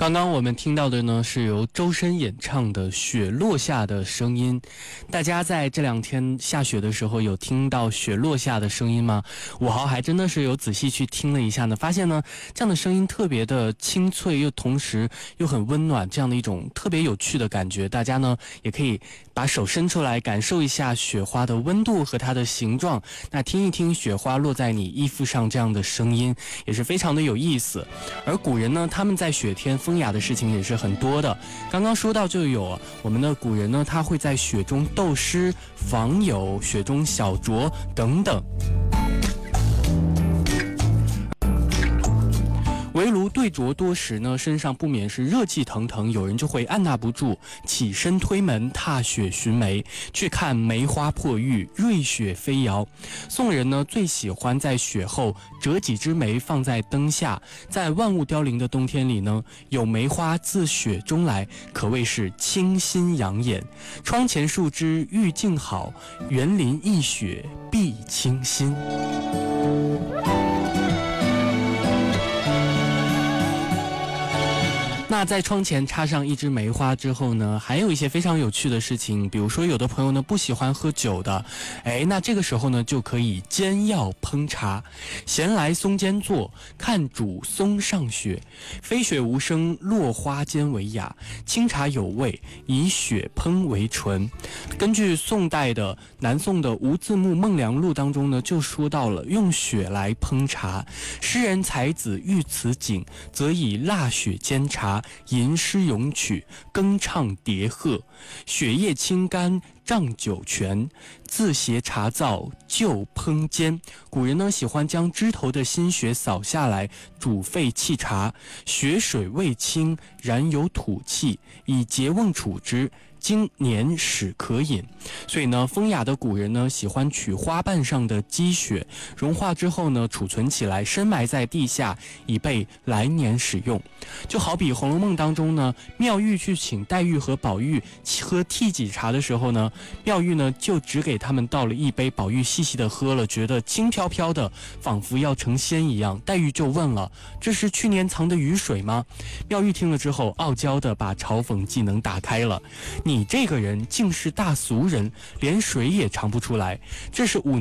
刚刚我们听到的呢，是由周深演唱的《雪落下的声音》。大家在这两天下雪的时候，有听到雪落下的声音吗？我还真的是有仔细去听了一下呢，发现呢，这样的声音特别的清脆，又同时又很温暖，这样的一种特别有趣的感觉。大家呢，也可以把手伸出来，感受一下雪花的温度和它的形状，那听一听雪花落在你衣服上这样的声音，也是非常的有意思。而古人呢，他们在雪天风雅的事情也是很多的。刚刚说到就有我们的古人呢，他会在雪中斗诗、访友、雪中小酌等等。围炉对酌多时呢，身上不免是热气腾腾，有人就会按捺不住，起身推门踏雪寻梅，去看梅花破玉，瑞雪飞摇。宋人呢最喜欢在雪后折几枝梅放在灯下，在万物凋零的冬天里呢，有梅花自雪中来，可谓是清新养眼。窗前树枝玉净好，园林一雪碧清新。那在窗前插上一枝梅花之后呢，还有一些非常有趣的事情，比如说有的朋友呢不喜欢喝酒的，那这个时候呢就可以煎药烹茶。闲来松间坐，看煮松上雪，飞雪无声，落花间为雅。清茶有味，以雪烹为醇。根据宋代的南宋的吴自牧《梦良录》当中呢，就说到了用雪来烹茶。诗人才子遇此景，则以蜡雪煎茶，吟诗咏曲，更唱叠鹤。雪夜清甘仗酒泉，自携茶灶就烹煎。古人呢喜欢将枝头的新雪扫下来，煮沸沏茶，雪水味清，然有土气，以节瓮储之，经年始可饮。所以呢，风雅的古人呢喜欢取花瓣上的积雪，融化之后呢储存起来，深埋在地下，以备来年使用。就好比《红楼梦》当中呢，妙玉去请黛玉和宝玉喝替己茶的时候呢，妙玉呢就只给他们倒了一杯，宝玉细细的喝了，觉得轻飘飘的，仿佛要成仙一样。黛玉就问了：“这是去年藏的雨水吗？”妙玉听了之后，傲娇的把嘲讽技能打开了：“你这个人竟是大俗人，连水也尝不出来。这是5